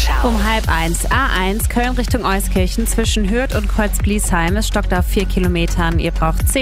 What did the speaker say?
Um 12:30 A1 Köln Richtung Euskirchen zwischen Hürth und Kreuzbliesheim. Es stockt auf 4 Kilometern. Ihr braucht 10